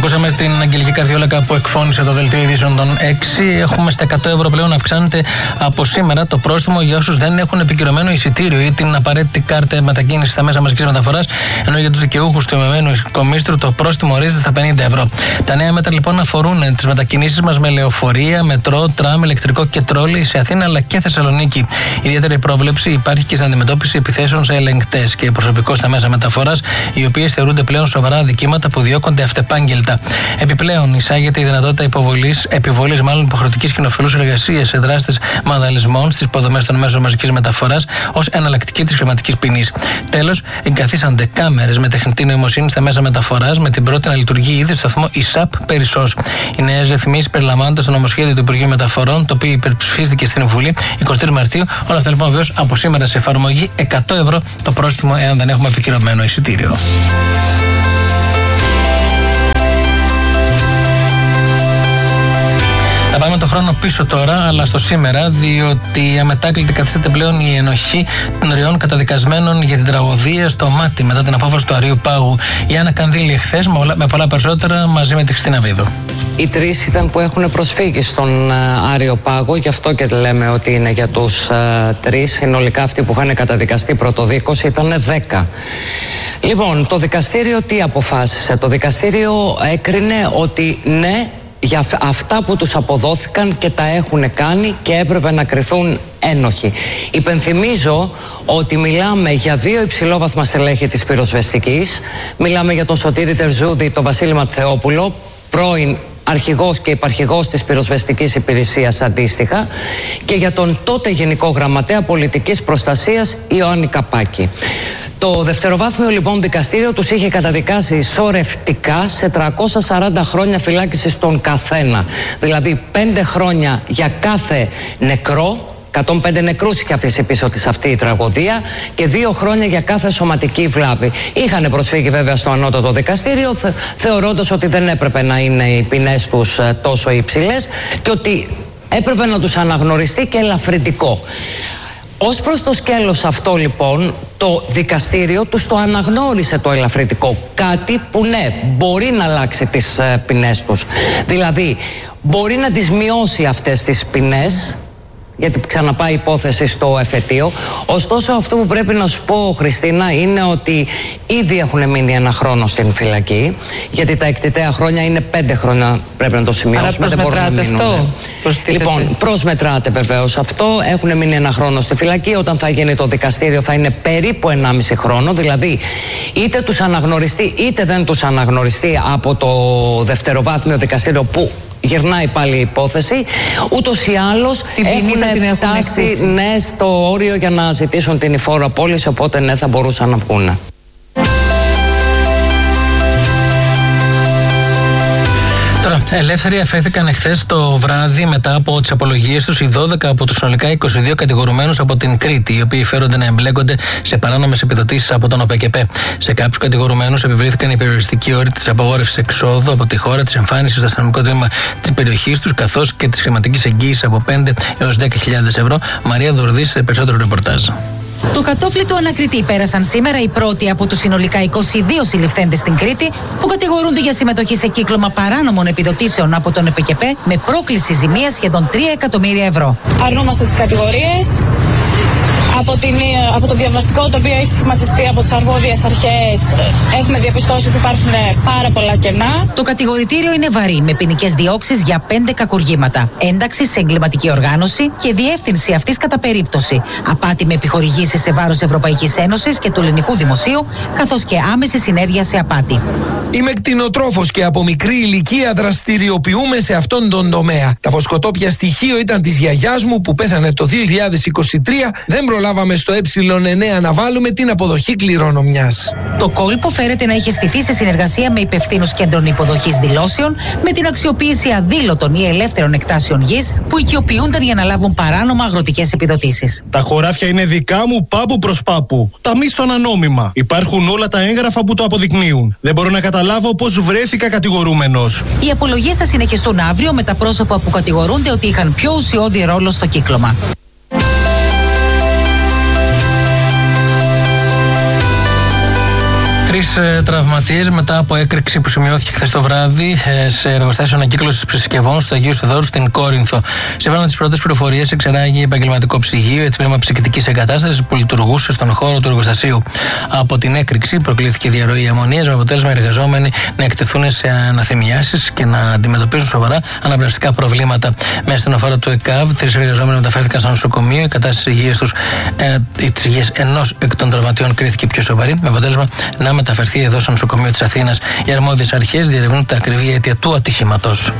Ακούσαμε την Αγγελική Καρδιόλακα που εκφώνησε το δελτίο ειδήσεων των 6. Έχουμε στα 100 ευρώ πλέον αυξάνεται από σήμερα το πρόστιμο για όσους δεν έχουν επικυρωμένο εισιτήριο ή την απαραίτητη κάρτα μετακίνησης στα μέσα μαζικής μεταφοράς, ενώ για τους δικαιούχους του εμεμένου οικομίστρου το πρόστιμο ορίζεται στα 50 ευρώ. Τα νέα μέτρα λοιπόν αφορούν τις μετακινήσεις μας με λεωφορεία, μετρό, τραμ, ηλεκτρικό και τρόλι σε Αθήνα αλλά και Θεσσαλονίκη. Ιδιαίτερη πρόβλεψη υπάρχει και στην αντιμετώπιση επιθέσεων σε ελεγκτές και προσωπικό στα μέσα μεταφοράς, οι οποίες θεωρούνται πλέον σοβαρά αδικήματα που διώκονται αυτεπάγγελτα. Επιπλέον, εισάγεται η δυνατότητα επιβολής υποχρεωτικής κοινοφελούς εργασίας σε δράστες βανδαλισμών στις υποδομές των μέσων μαζικής μεταφοράς ως εναλλακτική της χρηματικής ποινής. Τέλος, εγκαθίσανται κάμερες με τεχνητή νοημοσύνη στα μέσα μεταφοράς, με την πρώτη να λειτουργεί ήδη στο σταθμό ΙΣΑΠ Περισσός. Οι νέες ρυθμίσεις περιλαμβάνονται στο νομοσχέδιο του Υπουργείου Μεταφορών, το οποίο υπερψηφίστηκε στην Βουλή 23 Μαρτίου. Όλα αυτά λοιπόν βεβαίως από σήμερα σε εφαρμογή. 100 ευρώ το πρόστιμο εάν δεν έχουμε επικυρωμένο εισιτήριο. Θα πάμε το χρόνο πίσω τώρα, αλλά στο σήμερα, διότι αμετάκλητη καθίσταται πλέον η ενοχή των τριών καταδικασμένων για την τραγωδία στο Μάτι μετά την απόφαση του Αρείου Πάγου. Η Άννα Κανδύλη εχθές με πολλά περισσότερα μαζί με τη Χριστίνα Βίδου. Οι τρεις ήταν που έχουν προσφύγει στον Άριο Πάγο, γι' αυτό και λέμε ότι είναι για τους τρεις. Συνολικά αυτοί που είχαν καταδικαστεί πρωτοδίκως ήταν 10. Λοιπόν, το δικαστήριο τι αποφάσισε? Το δικαστήριο έκρινε ότι ναι, για αυτά που τους αποδόθηκαν και τα έχουν κάνει και έπρεπε να κριθούν ένοχοι. Υπενθυμίζω ότι μιλάμε για 2 υψηλόβαθμα στελέχη της πυροσβεστικής. Μιλάμε για τον Σωτήρη Τερζούδη, τον Βασίλη Ματθεόπουλο, πρώην αρχηγός και υπαρχηγός της πυροσβεστικής υπηρεσίας αντίστοιχα, και για τον τότε Γενικό Γραμματέα Πολιτικής Προστασίας Ιωάννη Καπάκη. Το δευτεροβάθμιο λοιπόν δικαστήριο τους είχε καταδικάσει σωρευτικά σε 340 χρόνια φυλάκισης τον καθένα. Δηλαδή 5 χρόνια για κάθε νεκρό, 105 νεκρούς είχε αφήσει πίσω της αυτή η τραγωδία, και 2 χρόνια για κάθε σωματική βλάβη. Είχαν προσφύγει βέβαια στο ανώτατο δικαστήριο, θεωρώντας ότι δεν έπρεπε να είναι οι ποινές τους τόσο υψηλές και ότι έπρεπε να τους αναγνωριστεί και ελαφρυντικό. Ως προς το σκέλος αυτό λοιπόν, το δικαστήριο τους το αναγνώρισε το ελαφρυντικό, κάτι που ναι, μπορεί να αλλάξει τις ποινές τους. Δηλαδή, μπορεί να τις μειώσει αυτές τις ποινές, γιατί ξαναπάει η υπόθεση στο εφετείο. Ωστόσο, αυτό που πρέπει να σου πω, Χριστίνα, είναι ότι ήδη έχουν μείνει 1 χρόνο στην φυλακή, γιατί τα εκτιτέα χρόνια είναι 5 χρόνια, πρέπει να το σημειώσουμε. Δεν μπορούν να μείνουν. Αυτό λοιπόν, προσμετράται βεβαίως αυτό. Έχουν μείνει 1 χρόνο στη φυλακή. Όταν θα γίνει το δικαστήριο θα είναι περίπου 1,5 χρόνο. Δηλαδή, είτε τους αναγνωριστεί είτε δεν τους αναγνωριστεί από το δευτεροβάθμιο δικαστήριο που γυρνάει πάλι η υπόθεση, ούτως ή άλλως έχουν φτάσει στο όριο για να ζητήσουν την υφόρο απόλυση, οπότε ναι, θα μπορούσαν να βγουν. Τώρα, ελεύθεροι αφέθηκαν εχθές το βράδυ μετά από τις απολογίες τους οι 12 από τους συνολικά 22 κατηγορουμένους από την Κρήτη, οι οποίοι φέρονται να εμπλέκονται σε παράνομες επιδοτήσεις από τον ΟΠΕΚΕΠΕ. Σε κάποιους κατηγορουμένους επιβλήθηκαν οι περιοριστικοί όροι της απαγόρευσης εξόδου από τη χώρα, της εμφάνισης στο αστυνομικό τμήμα της περιοχής τους, καθώς και της χρηματικής εγγύησης από 5 έως 10.000 ευρώ. Μαρία Δορδή, σε περισσότερο ρεπορτάζ. Το κατόφλι του ανακριτή πέρασαν σήμερα οι πρώτοι από τους συνολικά 22 συλληφθέντες στην Κρήτη που κατηγορούνται για συμμετοχή σε κύκλωμα παράνομων επιδοτήσεων από τον ΕΠΚΕΠΕ με πρόκληση ζημίας σχεδόν 3 εκατομμύρια ευρώ. Αρνούμαστε τις κατηγορίες. Από το διαβαστικό το οποίο έχει σχηματιστεί από τις αρμόδιες αρχές, έχουμε διαπιστώσει ότι υπάρχουν πάρα πολλά κενά. Το κατηγορητήριο είναι βαρύ, με ποινικές διώξεις για 5 κακουργήματα. Ένταξη σε εγκληματική οργάνωση και διεύθυνση αυτής κατά περίπτωση. Απάτη με επιχορηγήσεις σε βάρος Ευρωπαϊκής Ένωσης και του ελληνικού δημοσίου, καθώς και άμεση συνέργεια σε απάτη. Είμαι κτηνοτρόφος και από μικρή ηλικία δραστηριοποιούμε σε αυτόν τον τομέα. Τα βοσκοτόπια στοιχείο ήταν της γιαγιάς μου που πέθανε το 2023. Δεν προλάβαμε στο ε9 να βάλουμε την αποδοχή κληρονομιάς. Το κόλπο φέρεται να είχε στηθεί σε συνεργασία με υπευθύνους κέντρων υποδοχής δηλώσεων με την αξιοποίηση αδήλωτων ή ελεύθερων εκτάσεων γης που οικειοποιούνταν για να λάβουν παράνομα αγροτικές επιδοτήσεις. Τα χωράφια είναι δικά μου πάπου προς πάπου. Τα μίστονα νόμιμα. Υπάρχουν όλα τα έγγραφα που το αποδεικνύουν. Δεν μπορώ να καταλάβω πώς βρέθηκα κατηγορούμενος. Οι απολογίες θα συνεχιστούν αύριο με τα πρόσωπα που κατηγορούνται ότι είχαν πιο ουσιώδη ρόλο στο κύκλωμα. 3 3 τραυματίες μετά από έκρηξη που σημειώθηκε χθες το βράδυ σε εργοστάσιο ανακύκλωσης συσκευών στο Αγίου Θεοδόρου στην Κόρινθο. Σύμφωνα με τις πρώτες πληροφορίες, εξεράγει επαγγελματικό ψυγείο, τμήμα ψυκτικής εγκατάστασης που λειτουργούσε στον χώρο του εργοστασίου. Από την έκρηξη προκλήθηκε διαρροή αμμονίας, με αποτέλεσμα οι εργαζόμενοι να εκτεθούν σε αναθεμιάσεις και να αντιμετωπίζουν σοβαρά αναπνευστικά προβλήματα. Με ασθενοφόρα του ΕΚΑΒ, 3 εργαζόμενοι μεταφέρθηκαν στο νοσοκομείο. Η κατάσταση της υγείας ενός εκ των τραυματιών κρίθηκε πιο σοβαρή, με αποτέλεσμα να μεταφερθεί εδώ στο νοσοκομείο της Αθήνας. Οι αρμόδιες αρχές διερευνούν τα ακριβή αίτια του ατυχήματος.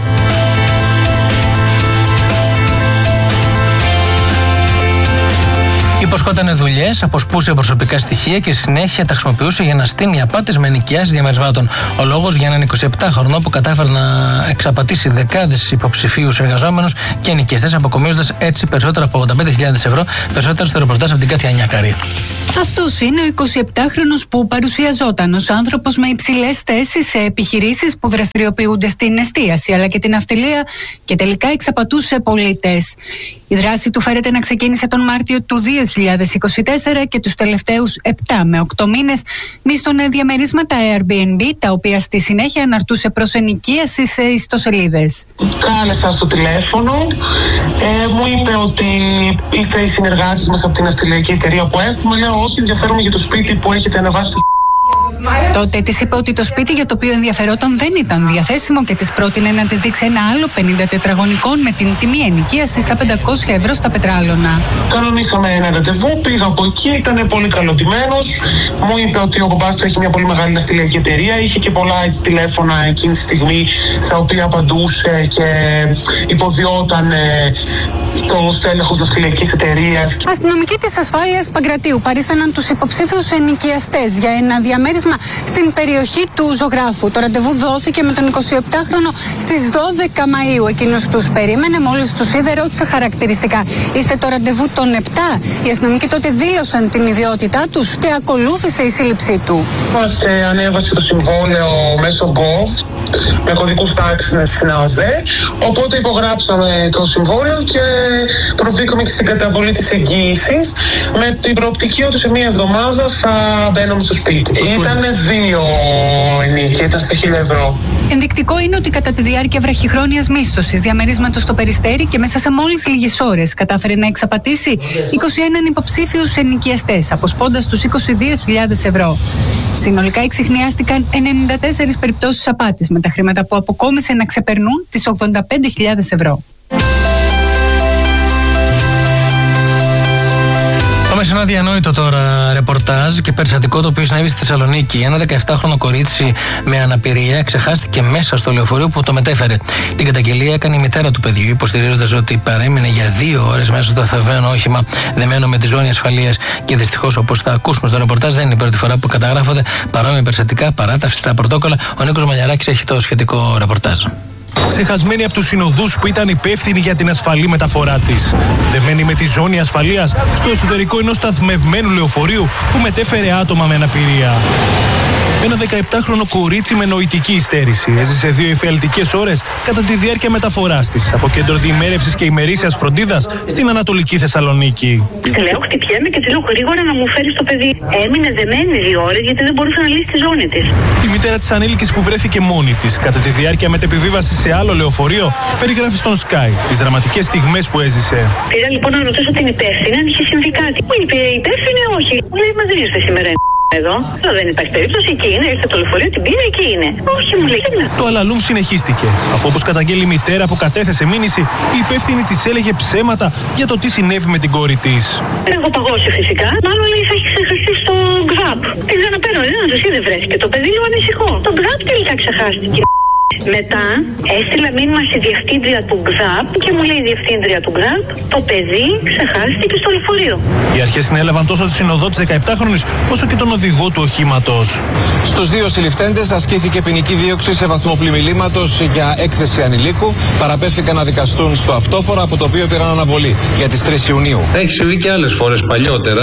Υποσχότανε δουλειές, αποσπούσε προσωπικά στοιχεία και συνέχεια τα χρησιμοποιούσε για να στείνει απάτες με ενοικιάσεις διαμερισμάτων. Ο λόγος για έναν 27χρονο που κατάφερε να εξαπατήσει δεκάδες υποψηφίους εργαζόμενους και ενοικιαστές, αποκομίζοντας έτσι περισσότερα από 85.000 ευρώ, περισσότερα στο ρεπορτάζ από την Κάτια Νιάκαρη. Αυτός είναι ο 27χρονος που παρουσιαζόταν ως άνθρωπος με υψηλές θέσεις σε επιχειρήσεις που δραστηριοποιούνται στην εστίαση αλλά και την ναυτιλία και τελικά εξαπατούσε πολίτες. Η δράση του φέρεται να ξεκίνησε τον Μάρτιο του 2024 και τους τελευταίους 7 με 8 μήνες μίσθωνε διαμερίσματα Airbnb, τα οποία στη συνέχεια αναρτούσε προς ενοικίαση σε ιστοσελίδες. Κάλεσα στο τηλέφωνο, μου είπε ότι ήρθε οι συνεργάτες μας από την ναυτιλιακή εταιρεία που έχουμε. Λέω όχι, ενδιαφέρομαι για το σπίτι που έχετε ανεβάσει. Τότε της είπε ότι το σπίτι για το οποίο ενδιαφερόταν δεν ήταν διαθέσιμο και της πρότεινε να της δείξει ένα άλλο 50 τετραγωνικών με την τιμή ενοικίαση στα 500 ευρώ στα Πετράλωνα. Κανονίσαμε ένα ραντεβού, πήγα από εκεί, ήταν πολύ καλωτημένος. Μου είπε ότι ο μπαμπάς του έχει μια πολύ μεγάλη ναυτιλιακή εταιρεία, είχε και πολλά έτσι τηλέφωνα εκείνη τη στιγμή στα οποία απαντούσε και υποδιόταν το στέλεχος ναυτιλιακής εταιρείας. Αστυνομικοί της ασφάλειας Παγκρατίου παρίσταναν τους υποψήφιους ενοικιαστές για ένα διαμέρισμα στην περιοχή του Ζωγράφου. Το ραντεβού δόθηκε με τον 27χρονο στις 12 Μαΐου. Εκείνος τους περίμενε, μόλις τους είδε ρώτησε χαρακτηριστικά: είστε το ραντεβού των 7? Οι αστυνομικοί τότε δήλωσαν την ιδιότητά τους και ακολούθησε η σύλληψή του. Μας ανέβασε το συμβόλαιο μέσω Gov με κωδικούς τάξης στην ΑΟΖΕ, οπότε υπογράψαμε το συμβόλαιο και προβήκαμε και στην καταβολή της εγγύησης με την προοπτική ότι σε μία εβδομάδα θα μπαίνουμε στο σπίτι. Ήταν 2 ενίκια, ήταν στα 1.000 ευρώ. Ενδεικτικό είναι ότι κατά τη διάρκεια βραχυχρόνιας μίσθωσης διαμερίσματος στο Περιστέρι και μέσα σε μόλις λίγες ώρες κατάφερε να εξαπατήσει 21 υποψήφιους ενοικιαστές, αποσπώντας τους 22.000 ευρώ. Συνολικά εξιχνιάστηκαν 94 περιπτώσεις απάτης, με τα χρήματα που αποκόμισε να ξεπερνούν τις 85.000 ευρώ. Πάμε σε ένα διανόητο τώρα ρεπορτάζ και περιστατικό το οποίο συνέβη στη Θεσσαλονίκη. Ένα 17χρονο κορίτσι με αναπηρία ξεχάστηκε μέσα στο λεωφορείο που το μετέφερε. Την καταγγελία έκανε η μητέρα του παιδιού, υποστηρίζοντας ότι παρέμεινε για 2 ώρες μέσα στο θαυμένο όχημα δεμένο με τη ζώνη ασφαλείας. Και δυστυχώς, όπως θα ακούσουμε στο ρεπορτάζ, δεν είναι η πρώτη φορά που καταγράφονται παρόμοια περιστατικά παρά τα αυστηρά πρωτόκολλα. Ο Νίκος Μαλιαράκης έχει το σχετικό ρεπορτάζ. Ξεχασμένη από τους συνοδούς που ήταν υπεύθυνοι για την ασφαλή μεταφορά της. Δεμένη με τη ζώνη ασφαλείας στο εσωτερικό ενός σταθμευμένου λεωφορείου που μετέφερε άτομα με αναπηρία. Ένα 17χρονο κορίτσι με νοητική υστέρηση έζησε 2 εφιαλτικές ώρες κατά τη διάρκεια μεταφοράς της από κέντρο διημέρευσης και ημερήσιας φροντίδας στην Ανατολική Θεσσαλονίκη. Σε λέω, χτυπιέμαι και τη λέω γρήγορα να μου φέρει το παιδί. Έμεινε δεμένη 2 ώρες γιατί δεν μπορούσε να λύσει τη ζώνη της. Η μητέρα της ανήλικης που βρέθηκε μόνη της κατά τη διάρκεια μετεπιβίβασης σε άλλο λεωφορείο περιγράφει στον Sky τις δραματικές στιγμές που έζησε. Πήρα λοιπόν να ρωτήσω την υπεύθυνη αν είχε συμβεί κάτι. Μου είπε η υπεύθυνη όχι. Μου λέει, μα δεν ήρθε σήμερα εδώ. Δεν υπάρχει περίπτωση, εκεί είναι. Ήρθε το λεωφορείο, την πήρε, εκεί είναι. Όχι, μου λέει. Το αλαλούμ συνεχίστηκε. Αφού, όπως καταγγέλει η μητέρα που κατέθεσε μήνυση, η υπεύθυνη της έλεγε ψέματα για το τι συνέβη με την κόρη της. Έχω παγώσει φυσικά. Μάλλον λέει θα έχει ξεχαστεί στο ΓΔΑΠ. Πήγα να παίρνω, δεν βρέθηκε. Το παιδί λίγο ανησυχώ. Το ΓΔΑΠ τελικά ξεχάστηκε. Μετά έστειλα μήνυμα στη διευθύντρια του ΓΔΑΠ και μου λέει η διευθύντρια του ΓΔΑΠ το παιδί ξεχάστηκε στο λεωφορείο. Οι αρχές συνέλαβαν τόσο τη συνοδό της 17χρονης όσο και τον οδηγό του οχήματος. Στους 2 συλληφθέντες ασκήθηκε ποινική δίωξη σε βαθμό πλημμυλήματος για έκθεση ανηλίκου. Παραπέμφθηκαν να δικαστούν στο αυτόφορο, από το οποίο πήραν αναβολή για τις 3 Ιουνίου. Έχει συμβεί και άλλες φορές παλιότερα,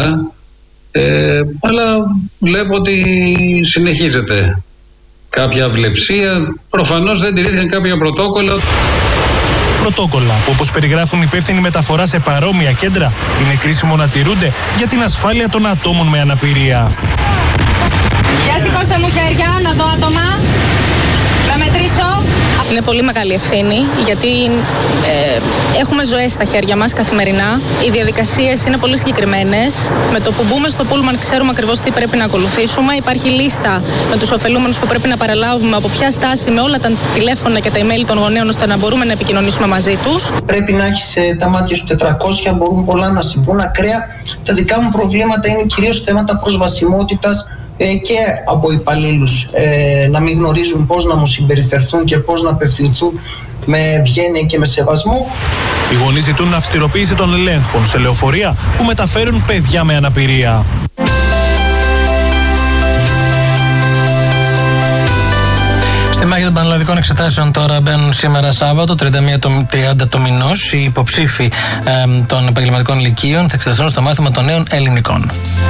αλλά βλέπω ότι συνεχίζεται κάποια αυλεψία. Προφανώς δεν τηρήθηκαν κάποια πρωτόκολλα. Πρωτόκολλα που, όπως περιγράφουν υπεύθυνοι μεταφορά σε παρόμοια κέντρα, είναι κρίσιμο να τηρούνται για την ασφάλεια των ατόμων με αναπηρία. Γεια Για σηκώστε μου χέρια, να δω άτομα. Να μετρήσω. Είναι πολύ μεγάλη ευθύνη, γιατί έχουμε ζωές στα χέρια μας καθημερινά. Οι διαδικασίες είναι πολύ συγκεκριμένες. Με το που μπούμε στο πούλμαν ξέρουμε ακριβώς τι πρέπει να ακολουθήσουμε. Υπάρχει λίστα με τους ωφελούμενους που πρέπει να παραλάβουμε, από ποια στάση, με όλα τα τηλέφωνα και τα email των γονέων, ώστε να μπορούμε να επικοινωνήσουμε μαζί τους. Πρέπει να έχεις τα μάτια σου 400, μπορούν πολλά να συμβούν ακραία. Τα δικά μου προβλήματα είναι κυρίως θέματα προσβασιμότητας και από υπαλλήλους, να μην γνωρίζουν πώς να μου συμπεριφερθούν και πώς να απευθυνθούν με ευγένεια και με σεβασμό. Οι γονείς ζητούν αυστηροποίηση των ελέγχων σε λεωφορεία που μεταφέρουν παιδιά με αναπηρία. Στη μάχη των πανελλαδικών εξετάσεων τώρα μπαίνουν σήμερα Σάββατο, 31-30 του μηνός. Οι υποψήφοι των επαγγελματικών λυκείων θα εξεταστούν στο μάθημα των νέων ελληνικών.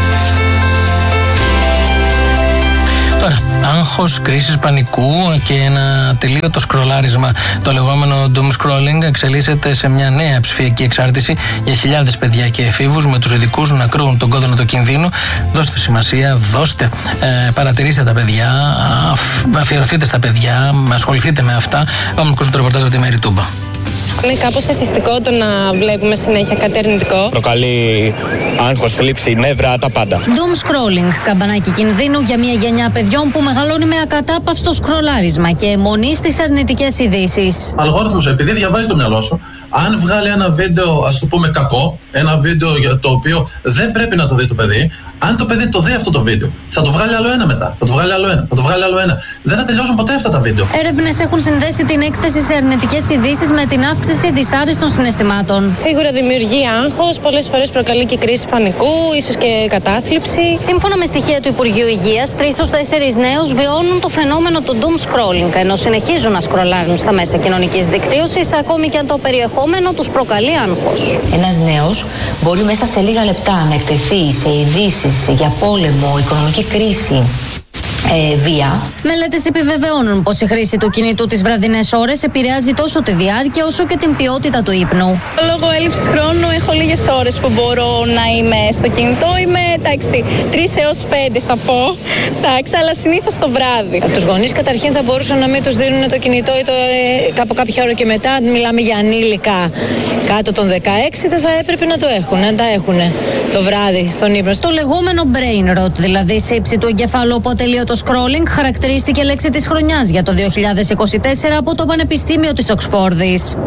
Τώρα, άγχος, κρίσεις πανικού και ένα τελείωτο σκρολάρισμα. Το λεγόμενο doom scrolling εξελίσσεται σε μια νέα ψηφιακή εξάρτηση για χιλιάδες παιδιά και εφήβους, με τους ειδικούς να κρούν τον κόδωνα του κινδύνου. Δώστε σημασία, παρατηρήστε τα παιδιά, αφιερωθείτε στα παιδιά, ασχοληθείτε με αυτά. Πάμε να ακούσουμε το ρεπορτάζ από τη Μέρη Τούμπα. Είναι κάπως εθιστικό το να βλέπουμε συνέχεια κάτι αρνητικό. Προκαλεί άγχος, θλίψη, νεύρα, τα πάντα. Doom scrolling, καμπανάκι κινδύνου για μια γενιά παιδιών που μεγαλώνει με ακατάπαυστο σκρολάρισμα και αιμονή στις αρνητικές ειδήσεις. Αλγόριθμος, επειδή διαβάζει το μυαλό σου, αν βγάλει ένα βίντεο, ας το πούμε κακό, ένα βίντεο για το οποίο δεν πρέπει να το δει το παιδί, αν το παιδί το δει αυτό το βίντεο, θα το βγάλει άλλο ένα μετά, θα το βγάλει άλλο ένα, θα το βγάλει άλλο ένα. Δεν θα τελειώσουν ποτέ αυτά τα βίντεο. Έρευνες έχουν συνδέσει την έκθεση σε αρνητικές ειδήσεις με την αύξηση δυσάρεστων συναισθημάτων. Σίγουρα δημιουργεί άγχος, πολλές φορές προκαλεί και κρίση πανικού, ίσως και κατάθλιψη. Σύμφωνα με στοιχεία του Υπουργείου Υγείας, 3 στους 4 νέους βιώνουν το φαινόμενο του doom scrolling, ενώ συνεχίζουν να σκρολάρουν στα μέσα κοινωνικής δικτύωσης, ακόμη και αν το περιεχόμενο τους προκαλεί άγχος. Ένας νέος μπορεί μέσα σε λίγα λεπτά να εκτεθεί σε ειδήσεις για πόλεμο, οικονομική κρίση, βία. Μελέτες επιβεβαιώνουν πως η χρήση του κινητού τις βραδινές ώρες επηρεάζει τόσο τη διάρκεια όσο και την ποιότητα του ύπνου. Λόγω έλλειψης χρόνου έχω λίγες ώρες που μπορώ να είμαι στο κινητό. Είμαι 3 έως 5 θα πω, αλλά συνήθως το βράδυ. Τους γονείς καταρχήν θα μπορούσαν να μην τους δίνουν το κινητό ή από κάποια ώρα και μετά. Αν μιλάμε για ανήλικα κάτω των 16, δεν θα έπρεπε να το έχουν, να τα έχουν το βράδυ στον ύπνο. Το λεγόμενο brain rot, δηλαδή σύψη του εγκεφάλου από ατελείωτο scrolling, χαρακτηρίστηκε λέξη της χρονιάς για το 2024 από το Πανεπιστήμιο της Οξφόρδης.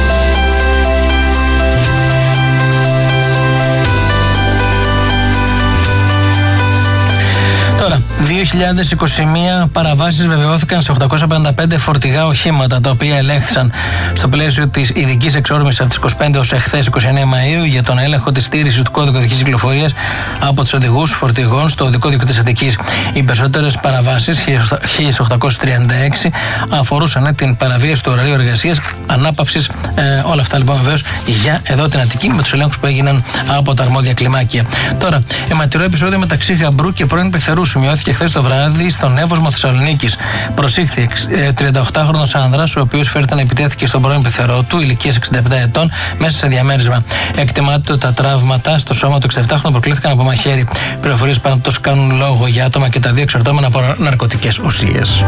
Τώρα, 2021 παραβάσεις βεβαιώθηκαν σε 855 φορτηγά οχήματα, τα οποία ελέγχθησαν στο πλαίσιο της ειδικής εξόρμησης από τις 25 ως εχθές 29 Μαΐου για τον έλεγχο της στήρησης του κώδικα οδικής κυκλοφορίας από τους οδηγούς φορτηγών στο οδικό δίκτυο της Αττικής. Οι περισσότερες παραβάσεις, 1836, αφορούσαν την παραβίαση του ωραρίου εργασίας, ανάπαυσης, όλα αυτά λοιπόν βεβαίως για εδώ την Αττική, με τους ελέγχους που έγιναν από τα αρμόδια κλιμάκια. Τώρα, αιματηρό επεισόδιο μεταξύ γαμπρού και πρώην πεθερού σημειώθηκε χθες το βράδυ στον Εύωσμο Θεσσαλονίκης. Προσήχθη 38χρονος άνδρας, ο οποίος φέρεται να επιτέθηκε στον πρώην πεθερό του, ηλικίας 67 ετών, μέσα σε διαμέρισμα. Εκτιμάται ότι τα τραύματα στο σώμα του 67χρονου προκλήθηκαν από μαχαίρι. Πληροφορίες πάνω τους κάνουν λόγο για άτομα και τα δύο εξαρτώμενα από ναρκωτικές ουσίες.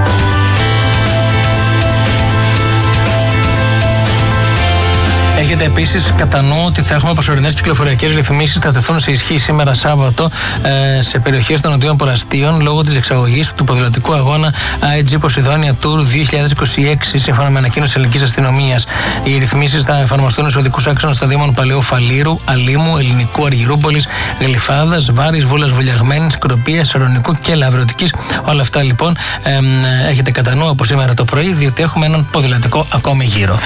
Έχετε επίσης κατά νου ότι θα έχουμε προσωρινές κυκλοφοριακές ρυθμίσεις, θα τεθούν σε ισχύ σήμερα Σάββατο σε περιοχές των νοτιών Ποραστίων λόγω της εξαγωγής του ποδηλατικού αγώνα IG Poseidon Tour 2026, σύμφωνα με ανακοίνωση της ελληνικής αστυνομίας. Οι ρυθμίσεις θα εφαρμοστούν σε οδικούς άξονες των Δήμων Παλαιού Φαλήρου, Αλήμου, Ελληνικού, Αργυρούπολης, Γλυφάδας, Βάρης, Βούλας Βουλιαγμένης, Κροπίας, Σαρονικού και Λαβρωτικής. Όλα αυτά λοιπόν έχετε κατά νου από σήμερα το πρωί, διότι έχουμε έναν ποδηλατικό ακόμη γύρο.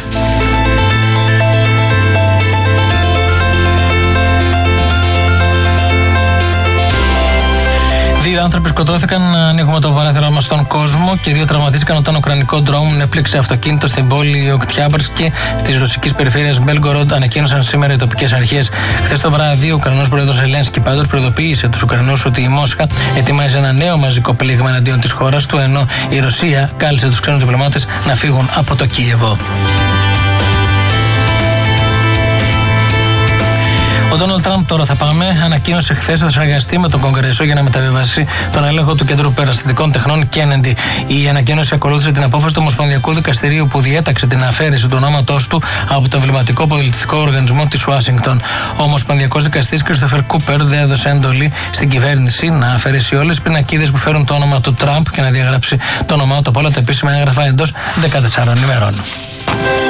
Δύο άνθρωποι σκοτώθηκαν, ανοίγουμε το παράθυρό μας στον κόσμο, και δύο τραυματίστηκαν όταν ουκρανικό ντρόουν έπληξε αυτοκίνητο στην πόλη Οκτιάμπρσκι της ρωσικής περιφέρειας Μπέλγκοροντ, ανακοίνωσαν σήμερα οι τοπικές αρχές. Χθες το βράδυ, ο Ουκρανός πρόεδρος Ζελένσκι πάντως προειδοποίησε τους Ουκρανούς ότι η Μόσχα ετοιμάζει ένα νέο μαζικό πλήγμα εναντίον της χώρας του, ενώ η Ρωσία κάλεσε τους ξένους διπλωμάτες να φύγουν από το Κίεβο. Ο Ντόναλντ Τραμπ, τώρα θα πάμε, ανακοίνωσε χθες ότι θα συνεργαστεί με τον Κογκρέσο για να μεταβιβάσει τον έλεγχο του Κέντρου Περαστατικών Τεχνών Κέννεντι. Η ανακοίνωση ακολούθησε την απόφαση του Ομοσπονδιακού Δικαστηρίου που διέταξε την αφαίρεση του ονόματός του από το εμβληματικό πολιτιστικό οργανισμό της Ουάσιγκτον. Ο Ομοσπονδιακός Δικαστής Christopher Cooper έδωσε εντολή στην κυβέρνηση να αφαιρέσει όλες τις πινακίδες που φέρουν το όνομα του Τραμπ και να διαγράψει το όνομά του από όλα τα επίσημα έγγραφα εντός 14 ημερών.